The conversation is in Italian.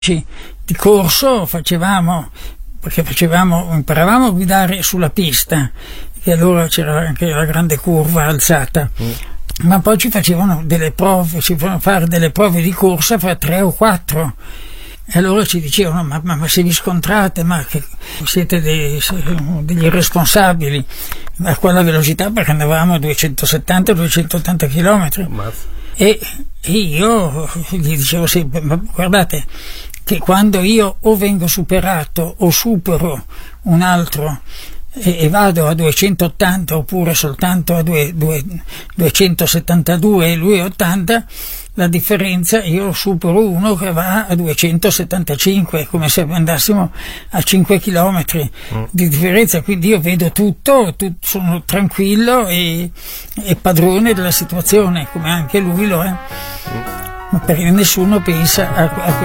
di corso imparavamo a guidare sulla pista, e allora c'era anche la grande curva alzata, ma poi ci facevano fare delle prove di corsa fra 3 o 4, e allora ci dicevano ma se vi scontrate, ma che siete degli irresponsabili a quella velocità, perché andavamo a 270-280 km. E io gli dicevo sempre, ma guardate che quando io o vengo superato o supero un altro e vado a 280 oppure soltanto a 272 e lui a 80, la differenza, io supero uno che va a 275, come se andassimo a 5 km di differenza, quindi io vedo tutto, sono tranquillo e padrone della situazione, come anche lui lo è, ma perché nessuno pensa a